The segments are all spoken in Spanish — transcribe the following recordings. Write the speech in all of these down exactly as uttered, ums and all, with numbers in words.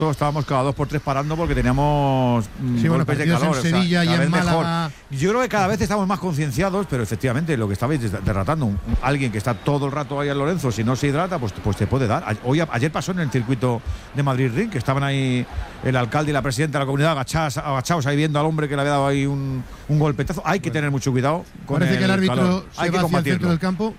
estábamos cada dos por tres parando porque teníamos sí, bueno, golpes de calor. En Sevilla o sea, y en Málaga. Mejor. Yo creo que cada vez estamos más concienciados, pero efectivamente lo que estabais derratando, un, un, alguien que está todo el rato ahí en Lorenzo, si no se hidrata, pues, pues te puede dar. Hoy, ayer pasó en el circuito de Madrid Ring, que estaban ahí el alcalde y la presidenta de la comunidad agachados, agachados ahí viendo al hombre que le había dado ahí un, un golpetazo. Hay que bueno. tener mucho cuidado con Parece el que el árbitro calor. se Hay va que hacia el centro del campo.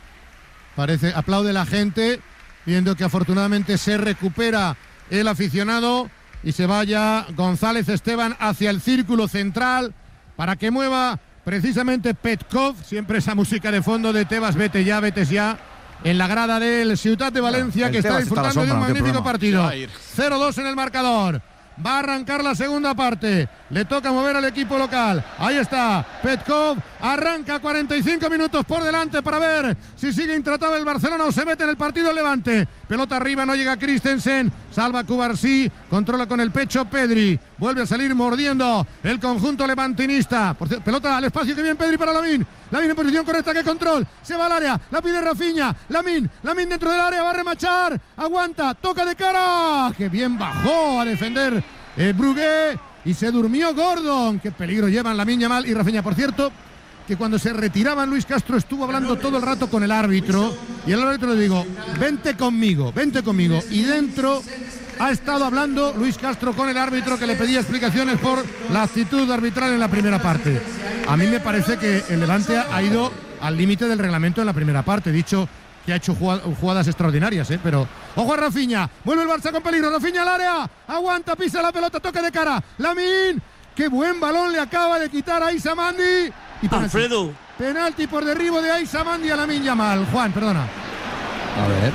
Parece, aplaude la gente, viendo que afortunadamente se recupera el aficionado. Y se vaya González Esteban hacia el círculo central para que mueva precisamente Petkov, siempre esa música de fondo de Tebas, vete ya, vete ya, en la grada del Ciutat de Valencia, el que Tebas está disfrutando está de un sombra, magnífico no partido. cero dos en el marcador. Va a arrancar la segunda parte. Le toca mover al equipo local. Ahí está Petkov. Arranca cuarenta y cinco minutos por delante para ver si sigue intratable el Barcelona o se mete en el partido el Levante. Pelota arriba, no llega Christensen. Salva Cubarsí. Controla con el pecho Pedri. Vuelve a salir mordiendo el conjunto levantinista. Por cierto, pelota al espacio, que bien Pedri para Lamine. Lamine en posición correcta, que control. Se va al área. La pide Rafinha. Lamine. Lamine dentro del área. Va a remachar. Aguanta. Toca de cara. Que bien bajó a defender eh, Brugué. Y se durmió Gordon. Qué peligro llevan Lamine Yamal y Rafinha. Por cierto, que cuando se retiraban Luis Castro estuvo hablando todo el rato con el árbitro. Y el árbitro le digo, vente conmigo, vente conmigo. Y dentro ha estado hablando Luis Castro con el árbitro, que le pedía explicaciones por la actitud arbitral en la primera parte. A mí me parece que el Levante ha ido al límite del reglamento en la primera parte. Dicho que ha hecho jugadas extraordinarias, ¿eh? Pero ojo a Rafinha, vuelve el Barça con peligro, Rafinha al área, aguanta, pisa la pelota, toque de cara, Lamine, qué buen balón le acaba de quitar a Aissa Mandi. Y penalti, Alfredo. Penalti por derribo de Aissa Mandi a Lamine Yamal. Juan, perdona. A ver.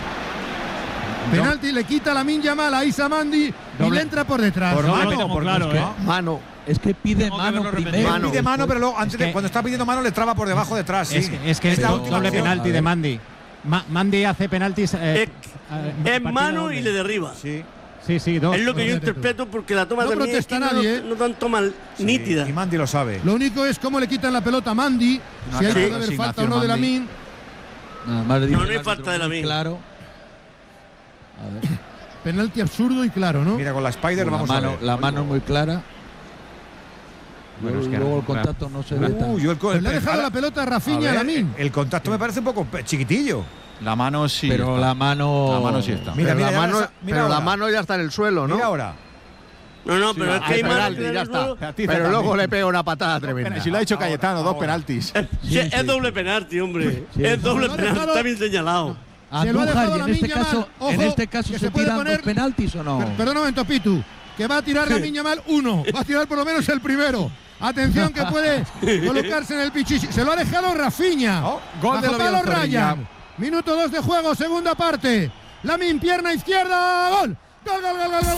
Penalti, le quita Lamine Yamal a Aissa Mandi y le entra por detrás. Por no, mano, no, por claro, ¿eh? Mano. Es que pide mano primero. Mano. Pide mano, pero luego, antes es que, de, cuando está pidiendo mano, le traba por debajo detrás. Sí. Es que es, que es pero, doble penalti de Mandi. Ma, Mandi hace penaltis. Eh, es eh, mano doble. Y le derriba. Sí. Sí, sí, dos. Es lo que yo interpreto, porque la toma no también protesta es nadie, no, no tanto mal sí, nítida. Y Mandi lo sabe. Lo único es cómo le quitan la pelota a Mandi. No, si hay sí, que haber falta o no de Lamine. Nada más le no, no hay falta de Lamine. Claro. A ver. Penalti absurdo y claro, ¿no? Mira, con la Spider la vamos mano, a ver. La mano es muy clara. Bueno, es que luego no, el contacto no se ve tan. Uh, yo el, Pues el, le ha dejado la pelota a Rafinha a Lamine. El contacto me parece un poco chiquitillo. La mano sí. Pero está. la mano. La mano sí está. Mira, pero mira, la, mano, mira pero ahora. la mano ya está en el suelo, ¿no? Mira ahora. No, no, pero sí, es que hay penalti, mano. ya está. Penalti, Pero también. luego le pega una patada tremenda. Si lo ha dicho Cayetano, Ahora, dos ahora. penaltis. Sí, Sí, es sí, doble sí. penalti, hombre. Sí, es sí. doble Se lo ha penalti, dejado- está bien señalado. Se lo ha Andújar, dejado y en Lamine este Yamal. caso, Ojo, en este caso que se, se puede tiran poner- dos penaltis o no. Per- Perdón un momento, Pitu, que va a tirar Lamine Yamal uno. Va a tirar por lo menos el primero. Atención, que puede colocarse en el pichichi. Se lo ha dejado Rafinha. Oh, gol de Bajo Lobianzo palo Ryan. Ryan. Minuto dos de juego, segunda parte. Lamine, pierna izquierda. Gol. Gol, gol, gol, gol. gol.